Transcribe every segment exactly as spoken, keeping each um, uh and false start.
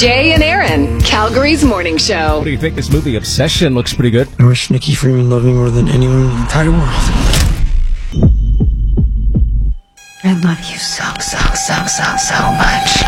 Jay and Aaron, Calgary's morning show. What do you think? This movie Obsession looks pretty good. I wish Nikki Freeman loved me more than anyone in the entire world. I love you so, so, so, so, so much.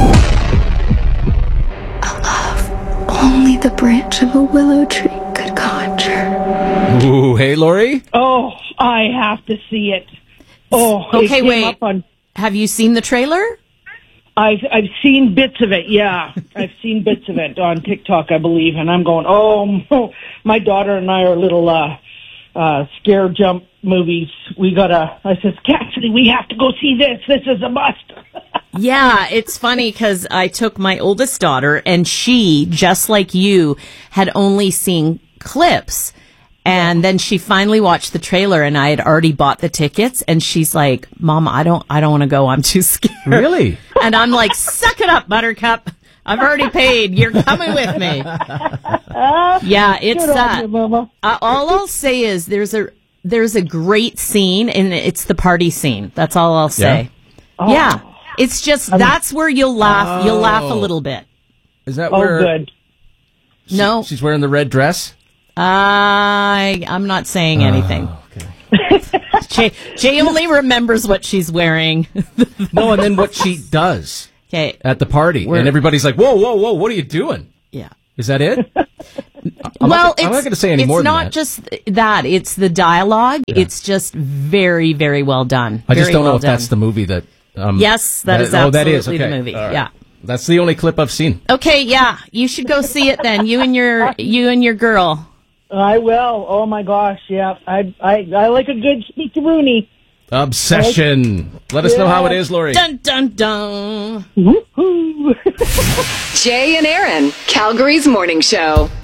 A love only the branch of a willow tree could conjure. Ooh, hey, Lori? Oh, I have to see it. Oh, okay, it came wait. Up on, Have you seen the trailer? I've I've seen bits of it. Yeah, I've seen bits of it on TikTok, I believe, and I'm going. Oh, my daughter and I are little uh, uh, scare jump movies. We gotta. I says, Cassidy, we have to go see this. This is a must. Yeah, it's funny because I took my oldest daughter, and she, just like you, had only seen clips. And then she finally watched the trailer, and I had already bought the tickets. And she's like, "Mom, I don't, I don't want to go. I'm too scared." Really? And I'm like, "Suck it up, Buttercup. I've already paid. You're coming with me." Yeah, it's uh, Mama. uh, all I'll say is there's a there's a great scene, and it's the party scene. That's all I'll say. Yeah, yeah. It's just that's where you'll laugh. You'll laugh a Oh. little bit. Is that Oh, where good. she- No. she's wearing the red dress? I I'm not saying anything. Oh, okay. Jay, Jay only remembers what she's wearing. No, and then what she does Okay. at the party. We're- and everybody's like, whoa, whoa, whoa, what are you doing? Yeah. Is that it? well, I'm not, it's, I'm not going to say any it's more than not that. just that. It's the dialogue. It's just very, very well done. I just Very don't know well if done. that's the movie that... Um, Yes, that is oh, that is. absolutely Okay. the movie. All right. Yeah. That's the only clip I've seen. Okay, yeah. You should go see it then. You and your you and your girl. I will. Oh my gosh, yeah. I I I like a good speakeroonie. Obsession. Let us know how it is, Lori. Dun dun dun. Woohoo! Jay and Aaron, Calgary's morning show.